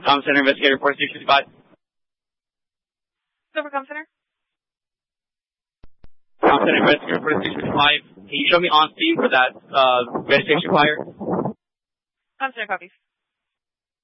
Com Center Investigator 4665. Over Com Center. Com Center Investigator 4665. Can you show me on scene for that registration flyer? Com Center copies.